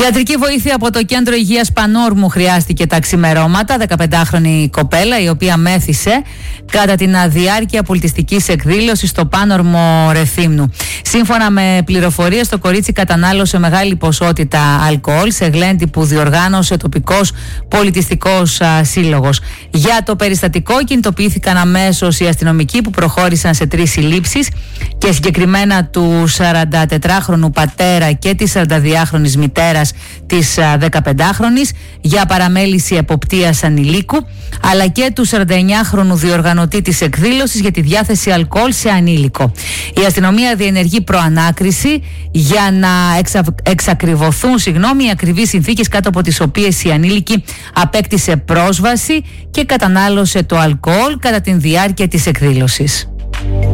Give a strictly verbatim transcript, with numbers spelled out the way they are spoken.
Ιατρική βοήθεια από το Κέντρο Υγείας Πανόρμου χρειάστηκε τα ξημερώματα. δεκαπεντάχρονη κοπέλα, η οποία μέθησε κατά την διάρκεια πολιτιστικής εκδήλωσης στο Πάνορμο Ρεθύμνου. Σύμφωνα με πληροφορίες, το κορίτσι κατανάλωσε μεγάλη ποσότητα αλκοόλ σε γλέντι που διοργάνωσε τοπικός πολιτιστικός α, σύλλογος. Για το περιστατικό κινητοποιήθηκαν αμέσως οι αστυνομικοί που προχώρησαν σε τρεις συλλήψεις και συγκεκριμένα του σαραντατετράχρονου πατέρα και της σαρανταδυάχρονης μητέρας της δεκαπεντάχρονης για παραμέληση εποπτείας ανηλίκου, αλλά και του σαρανταεννιάχρονου διοργανωτή της εκδήλωσης για τη διάθεση αλκοόλ σε ανήλικο. Η αστυνομία διενεργεί προανάκριση για να εξα... εξακριβωθούν συγγνώμη, οι ακριβείς συνθήκες κάτω από τις οποίες η ανήλικη απέκτησε πρόσβαση και κατανάλωσε το αλκοόλ κατά τη διάρκεια της εκδήλωσης.